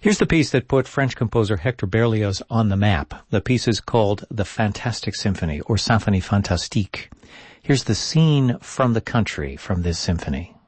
Here's the piece that put French composer Hector Berlioz on the map. The piece is called The Fantastic Symphony, or Symphonie Fantastique. Here's the scene from the country from this symphony.